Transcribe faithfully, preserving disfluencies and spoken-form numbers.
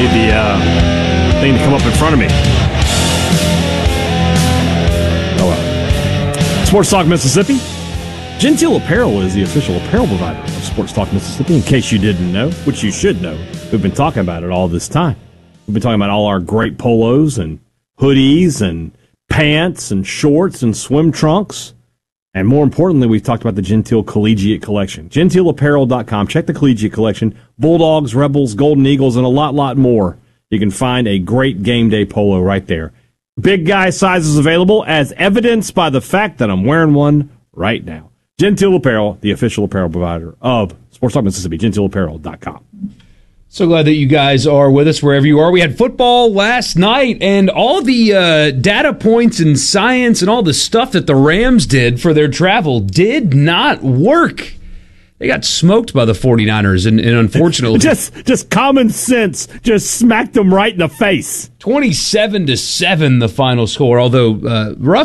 made the uh, thing to come up in front of me. Oh well. Sports Talk Mississippi. Genteel Apparel is the official apparel provider of Sports Talk Mississippi, in case you didn't know, which you should know. We've been talking about it all this time. We've been talking about all our great polos and hoodies and pants and shorts and swim trunks. And more importantly, we've talked about the Genteel Collegiate Collection. genteel apparel dot com. Check the Collegiate Collection. Bulldogs, Rebels, Golden Eagles, and a lot, lot more. You can find a great game day polo right there. Big guy sizes available, as evidenced by the fact that I'm wearing one right now. Genteel Apparel, the official apparel provider of Sports Talk Mississippi, genteel apparel dot com. So glad that you guys are with us wherever you are. We had football last night, and all the uh, data points and science and all the stuff that the Rams did for their travel did not work. They got smoked by the 49ers, and, and unfortunately... just just common sense just smacked them right in the face. twenty-seven to seven the final score, although uh, rough